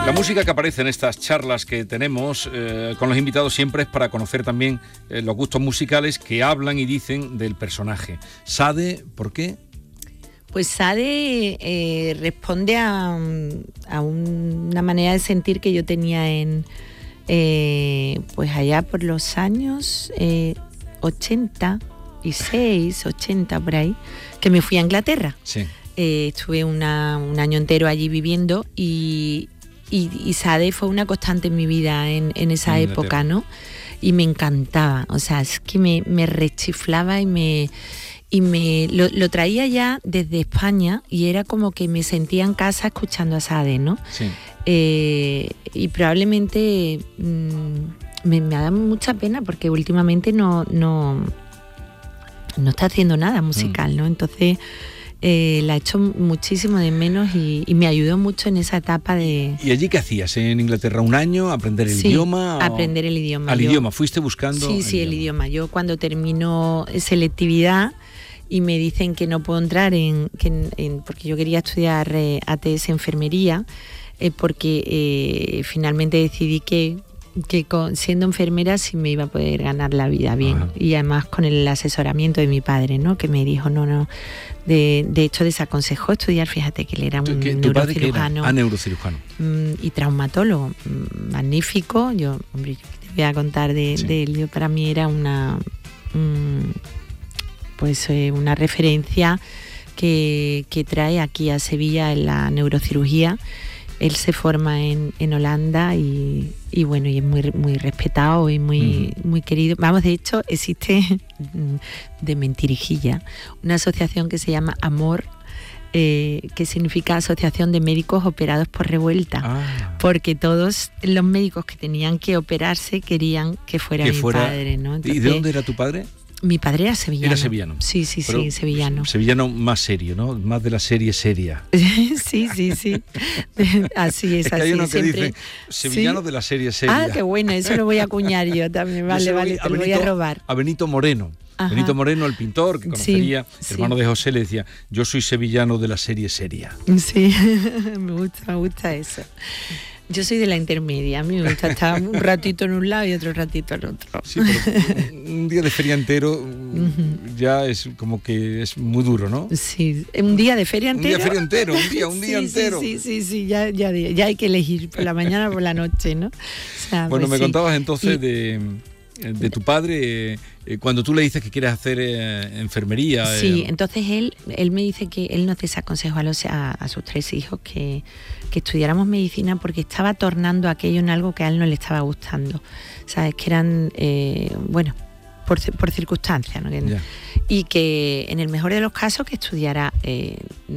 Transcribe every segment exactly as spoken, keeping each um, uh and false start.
La música que aparece en estas charlas que tenemos eh, con los invitados siempre es para conocer también eh, los gustos musicales que hablan y dicen del personaje. Sade, ¿por qué? Pues Sade eh, responde a, a una manera de sentir que yo tenía en eh, pues allá por los años eh, ochenta y seis, ochenta por ahí, que me fui a Inglaterra. Sí. Eh, estuve una, un año entero allí viviendo y, y, y Sade fue una constante en mi vida en, en esa en época, ¿no? Y me encantaba, o sea, es que me, me rechiflaba y me... Y me lo, lo traía ya desde España y era como que me sentía en casa escuchando a Sade, ¿no? Sí. Eh, y probablemente mmm, me, me ha dado mucha pena porque últimamente no, no, no está haciendo nada musical, ¿no? Entonces eh, la he hecho muchísimo de menos y, y me ayudó mucho en esa etapa de... ¿Y allí qué hacías? ¿En Inglaterra un año? ¿Aprender el sí, idioma? O... aprender el idioma. ¿Al Yo, idioma? ¿Fuiste buscando? Sí, el sí, idioma? el idioma. Yo cuando termino selectividad y me dicen que no puedo entrar en, que en, en porque yo quería estudiar eh, A T S enfermería, eh, porque eh, finalmente decidí que, que con, siendo enfermera sí me iba a poder ganar la vida bien. Ajá. Y además con el asesoramiento de mi padre, ¿no? Que me dijo, no, no, de, de hecho desaconsejó estudiar, fíjate que él era un ¿Qué, neurocirujano. Ah, neurocirujano. Y traumatólogo, magnífico. Yo, hombre, te voy a contar de, sí. de él, yo, para mí era una... Um, pues eh, una referencia que, que trae aquí a Sevilla en la neurocirugía. Él se forma en, en Holanda y, y bueno, y es muy, muy respetado y muy, uh-huh. muy querido. Vamos, de hecho, existe de mentirijilla una asociación que se llama AMOR, eh, que significa Asociación de Médicos Operados por Revuelta, ah. porque todos los médicos que tenían que operarse querían que fuera que mi fuera... padre, ¿no? Entonces, ¿y de dónde era tu padre? Mi padre era sevillano. Era sevillano. Sí, sí, Pero sí, sevillano. Sevillano más serio, ¿no? Más de la serie seria. sí, sí, sí. Así es, es que así hay uno que siempre... dice sevillano ¿sí? de la serie seria. Ah, qué bueno, eso lo voy a acuñar yo también. Vale, yo vale, te lo voy a robar. A Benito Moreno. Ajá. Benito Moreno, el pintor, que conocería, sí, hermano sí. de José, le decía, yo soy sevillano de la serie seria. Sí, me gusta, me gusta eso. Yo soy de la intermedia, a mí me gusta estar un ratito en un lado y otro ratito en otro. Sí, pero un día de feria entero uh-huh. ya es como que es muy duro, ¿no? Sí, un día de feria entero. Un día de feria entero, un día, un día sí, entero. Sí, sí, sí, ya, ya, ya hay que elegir por la mañana o por la noche, ¿no? O sea, bueno, pues me sí. contabas entonces y... de... de tu padre, eh, cuando tú le dices que quieres hacer eh, enfermería. Sí, eh... entonces él él me dice que él nos desaconsejó a, los, a, a sus tres hijos que, que estudiáramos medicina porque estaba tornando aquello en algo que a él no le estaba gustando. Sabes, que eran, eh, bueno, por, por circunstancias, ¿no? Yeah. Y que en el mejor de los casos que estudiara eh,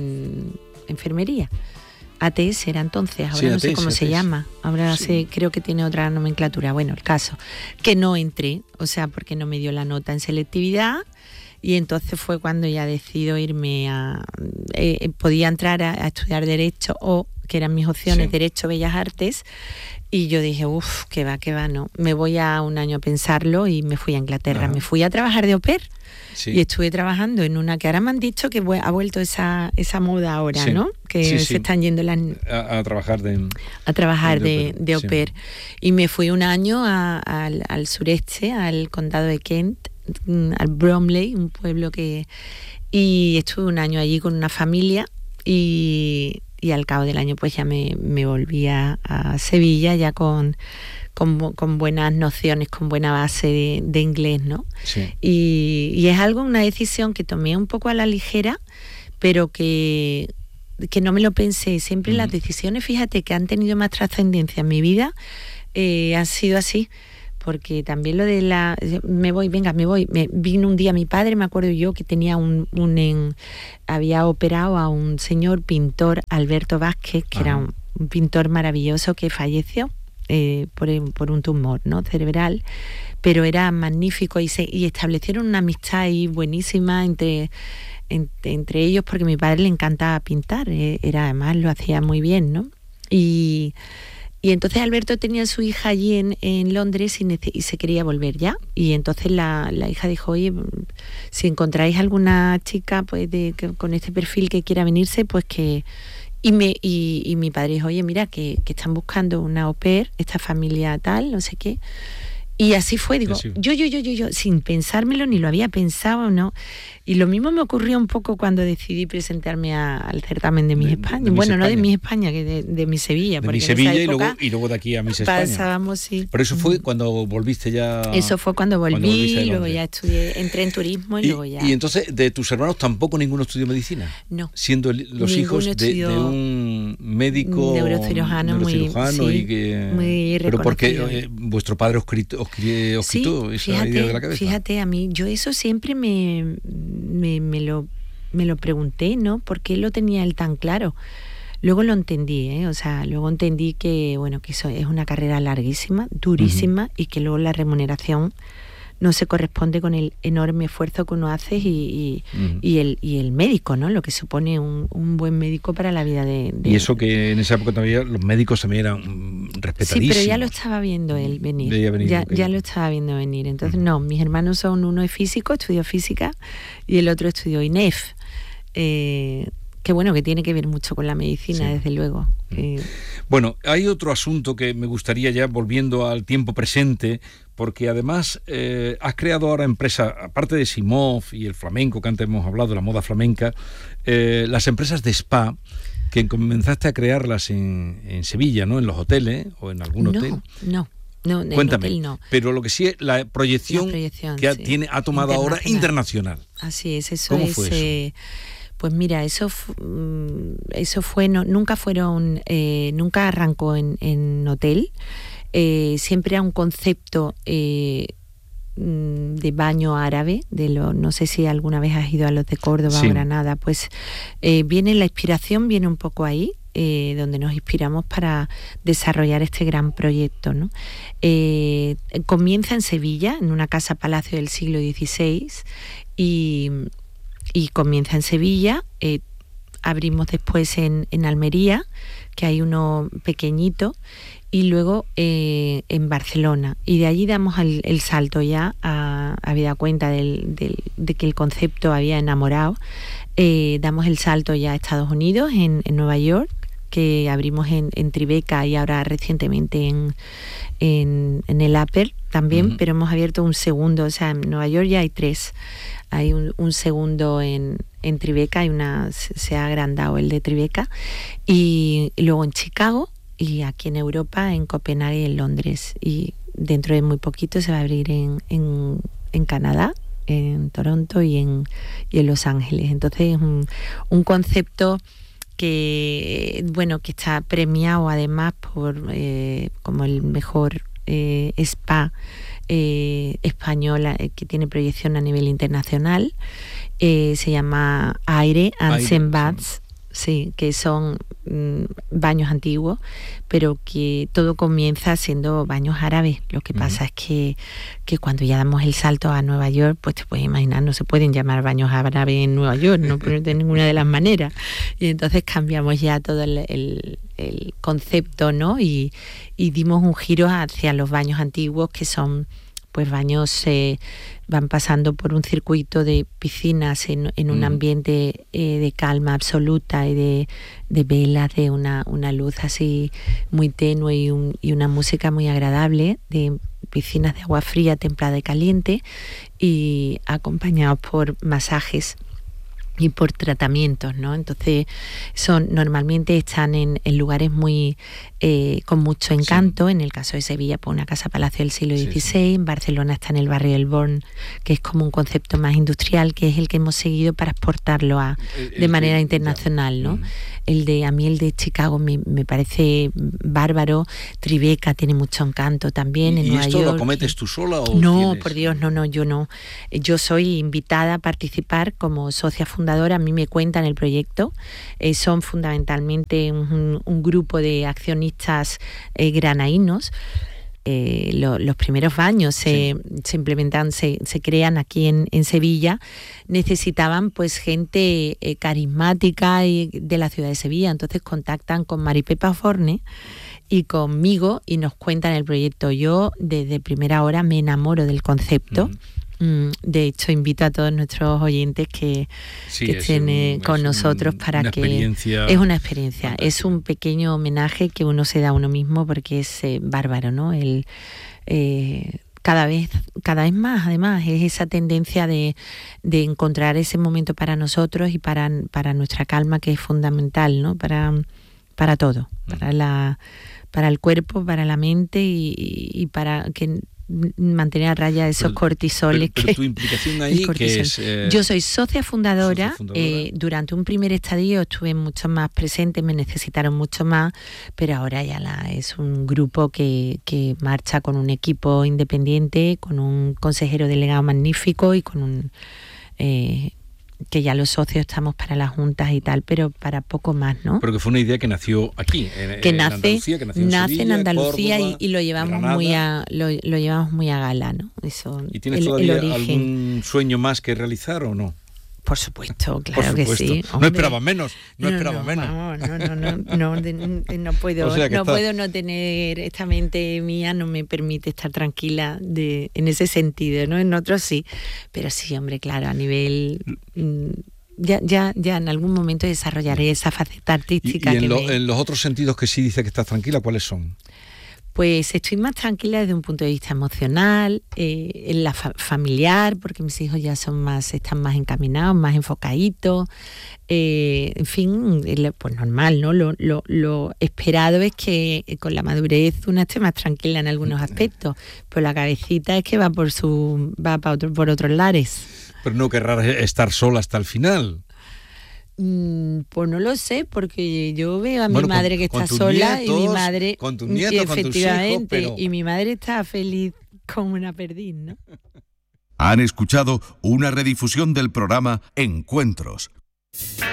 enfermería. A T S era entonces, ahora sí, no sé cómo A T S se llama, ahora sí. sé, creo que tiene otra nomenclatura. Bueno, el caso, que no entré, o sea, porque no me dio la nota en selectividad y entonces fue cuando ya decido irme a... Eh, podía entrar a, a estudiar Derecho o, que eran mis opciones, sí. Derecho, Bellas Artes, y yo dije, uff, que va, que va, no. Me voy a un año a pensarlo y me fui a Inglaterra, Ajá. me fui a trabajar de au pair. Sí. Y estuve trabajando en una que ahora me han dicho que ha vuelto esa esa moda ahora, sí. ¿no? Que sí, se sí. están yendo las a, a trabajar de a trabajar de, de, de au pair. Sí. Y me fui un año a, a, al, al sureste, al condado de Kent, al Bromley, un pueblo que y estuve un año allí con una familia y, y al cabo del año pues ya me, me volví a, a Sevilla ya con Con, con buenas nociones, con buena base de, de inglés, ¿no? Sí. Y, y es algo, una decisión que tomé un poco a la ligera, pero que, que no me lo pensé. Siempre mm. las decisiones, fíjate, que han tenido más trascendencia en mi vida, eh, han sido así. Porque también lo de la... Me voy, venga, me voy. Me, vino un día mi padre, me acuerdo yo, que tenía un... un en, había operado a un señor pintor, Alberto Vázquez, que Ajá. era un, un pintor maravilloso que falleció. Eh, por, por un tumor, ¿no? cerebral, pero era magnífico y, se, y establecieron una amistad ahí buenísima entre, entre, entre ellos porque a mi padre le encantaba pintar, eh, era, además lo hacía muy bien, ¿no? Y, y entonces Alberto tenía a su hija allí en, en Londres y, nece- y se quería volver ya, y entonces la, la hija dijo, oye, si encontráis alguna chica pues de, que, con este perfil que quiera venirse, pues que... Y, me, y, y mi padre dijo, oye, mira, que, que están buscando una au pair, esta familia tal, no sé qué. Y así fue, digo, sí. yo, yo, yo, yo, yo, sin pensármelo, ni lo había pensado, ¿no? Y lo mismo me ocurrió un poco cuando decidí presentarme a, al certamen de Miss España. De, de bueno, Miss no España. de Miss España, que de, de Miss Sevilla. De porque Miss en esa Sevilla y, época luego, y luego de aquí a Miss España. Pasábamos, sí. Pero eso fue cuando volviste ya... Eso fue cuando volví, cuando volviste luego ya estudié, entré en turismo y, y luego ya... Y entonces, ¿de tus hermanos tampoco ninguno estudió medicina? No. Siendo el, los Ninguno hijos de, de un médico... Neurocirujano, neurocirujano muy, y que... sí, muy Pero porque reconocido. eh, vuestro padre os, crit, os, cri, os sí, quitó esa fíjate, idea de la cabeza. Fíjate, a mí, yo eso siempre me, me, me lo... me lo pregunté, ¿no? ¿Por qué lo tenía él tan claro? Luego lo entendí, ¿eh? O sea, luego entendí que, bueno, que eso es una carrera larguísima, durísima, uh-huh. y que luego la remuneración no se corresponde con el enorme esfuerzo que uno hace y, y, uh-huh. y, el, y el médico, ¿no? Lo que supone un, un buen médico para la vida de, de... Y eso que en esa época todavía los médicos también eran respetadísimos. Sí, pero ya lo estaba viendo él venir. venir ya, okay. ya lo estaba viendo venir. Entonces, uh-huh. no, mis hermanos son, uno es físico, estudió física, y el otro estudió I N E F. Eh, que bueno, que tiene que ver mucho con la medicina, sí. desde luego. Eh, bueno, hay otro asunto que me gustaría ya, volviendo al tiempo presente, porque además eh, has creado ahora empresas, aparte de Simov y el flamenco que antes hemos hablado, la moda flamenca, eh, las empresas de spa, que comenzaste a crearlas en, en Sevilla, ¿no? En los hoteles o en algún hotel. No, no. No, Cuéntame, hotel no. Pero lo que sí es la proyección, la proyección que ha, sí. tiene, ha tomado ahora internacional. Así es, eso ¿Cómo es... fue eso? Eh, pues mira, eso, eso fue, no, nunca fueron, eh, nunca arrancó en, en hotel, eh, siempre era un concepto eh, de baño árabe, de lo, no sé si alguna vez has ido a los de Córdoba sí. o Granada, pues eh, viene la inspiración, viene un poco ahí. Eh, donde nos inspiramos para desarrollar este gran proyecto, ¿no? Eh, comienza en Sevilla, en una casa palacio del siglo dieciséis, y, y comienza en Sevilla, eh, abrimos después en, en Almería, que hay uno pequeñito, y luego eh, en Barcelona, y de allí damos el, el salto ya, a, habida cuenta del, del, de que el concepto había enamorado, eh, damos el salto ya a Estados Unidos, en, en Nueva York, que abrimos en, en Tribeca y ahora recientemente en, en, en el Upper también, uh-huh. pero hemos abierto un segundo, o sea, en Nueva York ya hay tres, hay un, un segundo en, en Tribeca, y una, se ha agrandado el de Tribeca, y, y luego en Chicago, y aquí en Europa, en Copenhague y en Londres, y dentro de muy poquito se va a abrir en, en, en Canadá, en Toronto y en, y en Los Ángeles. Entonces, un, un concepto que bueno que está premiado además por eh, como el mejor eh, spa eh, española, eh, que tiene proyección a nivel internacional, eh, se llama Aire and Zen Baths, sí, que son mm, baños antiguos, pero que todo comienza siendo baños árabes. Lo que uh-huh. pasa es que, que cuando ya damos el salto a Nueva York, pues te puedes imaginar, no se pueden llamar baños árabes en Nueva York, no de ninguna de las maneras. Y entonces cambiamos ya todo el, el, el concepto, ¿no? Y, y dimos un giro hacia los baños antiguos, que son pues baños, eh, van pasando por un circuito de piscinas en, en un ambiente eh, de calma absoluta y de, de velas, de una, una luz así muy tenue y, un, y una música muy agradable, de piscinas de agua fría, templada y caliente, y acompañados por masajes y por tratamientos, ¿no? Entonces son normalmente están en, en lugares muy eh, con mucho encanto. Sí. En el caso de Sevilla, pues una casa palacio del siglo dieciséis, sí, sí. En Barcelona está en el barrio del Born, que es como un concepto más industrial, que es el que hemos seguido para exportarlo a, el, el, de manera el, internacional, ya. ¿no? Mm. El de a mí el de Chicago me, me parece bárbaro. Tribeca tiene mucho encanto también. ¿Y, en ¿y Nueva esto York. Lo cometes tú sola o no, tienes... por Dios, no, no, yo no. Yo soy invitada a participar como socia fundadora. A mí me cuentan el proyecto. Eh, son fundamentalmente un, un grupo de accionistas eh, granaínos. Eh, lo, los primeros baños se, sí. se implementan, se, se crean aquí en, en Sevilla, necesitaban pues gente eh, carismática y de la ciudad de Sevilla, entonces contactan con Maripepa Forne y conmigo y nos cuentan el proyecto. Yo desde primera hora me enamoro del concepto, uh-huh. De hecho, invito a todos nuestros oyentes que, sí, que estén un, con nosotros un, para que... Es una experiencia, fantástica. Es un pequeño homenaje que uno se da a uno mismo porque es eh, bárbaro, ¿no? El, eh, cada vez, cada vez más, además, es esa tendencia de, de encontrar ese momento para nosotros y para, para nuestra calma, que es fundamental, ¿no? Para, para todo, mm. para, la, para el cuerpo, para la mente y, y para que... mantener a raya esos pero, cortisoles. Pero, pero que, tu implicación ahí, que es... Eh, yo soy socia fundadora, socia fundadora. Eh, durante un primer estadio estuve mucho más presente, me necesitaron mucho más, pero ahora ya la, es un grupo que, que marcha con un equipo independiente, con un consejero delegado magnífico y con un... Eh, que ya los socios estamos para las juntas y tal, pero para poco más, ¿no? Pero que fue una idea que nació aquí, en, que en nace, Andalucía, que nació en nace Sevilla, en Andalucía Córdoba, y, y lo llevamos Granada. muy a lo, lo llevamos muy a gala, ¿no? Eso. ¿Y tienes el, todavía el algún sueño más que realizar o no? Por supuesto, claro Por supuesto. que sí. Hombre. No esperaba menos, no, no esperaba no, menos. Vamos, no, no, no, no, no, no puedo, o sea no está... puedo no tener, esta mente mía no me permite estar tranquila de, en ese sentido, ¿no? En otros sí, pero sí, hombre, claro, a nivel... Mmm, Ya, ya, ya en algún momento desarrollaré esa faceta artística. ¿Y, y en, que lo, me... en los otros sentidos que sí dice que estás tranquila, cuáles son? Pues estoy más tranquila desde un punto de vista emocional, eh, en la fa- familiar, porque mis hijos ya son más, están más encaminados, más enfocaditos. Eh, en fin, pues normal, ¿no? Lo, lo, lo esperado es que con la madurez una esté más tranquila en algunos aspectos, pero la cabecita es que va por su, va para otro, por otros lares. Pero no querrás estar sola hasta el final. Mm, pues no lo sé, porque yo veo a bueno, mi madre con, que está con sola nietos, y mi madre con tus nietos, efectivamente, con tus hijos, pero... y mi madre está feliz como una perdiz, ¿no? Han escuchado una redifusión del programa Encuentros,